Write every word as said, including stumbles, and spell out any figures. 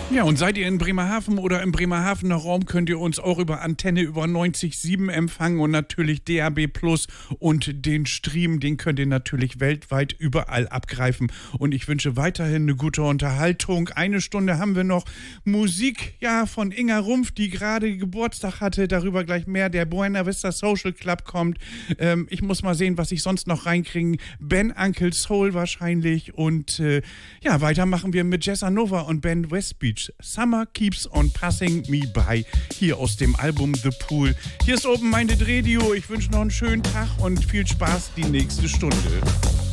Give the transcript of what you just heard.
Ja, und seid ihr in Bremerhaven oder im Bremerhavener Raum, könnt ihr uns auch über Antenne über neunzig Komma sieben empfangen und natürlich D A B Plus und den Stream, den könnt ihr natürlich weltweit überall abgreifen. Und ich wünsche weiterhin eine gute Unterhaltung. Eine Stunde haben wir noch Musik, ja, von Inga Rumpf, die gerade Geburtstag hatte, darüber gleich mehr. Der Buena Vista Social Club kommt. Ähm, ich muss mal sehen, was ich sonst noch reinkriegen. Ben Uncle Soul wahrscheinlich und äh, ja, weiter machen wir mit Jessa Nova und Ben Westbeach. Summer Keeps on Passing Me By, hier aus dem Album The Pool. Hier ist Open Minded Radio. Ich wünsche noch einen schönen Tag und viel Spaß die nächste Stunde.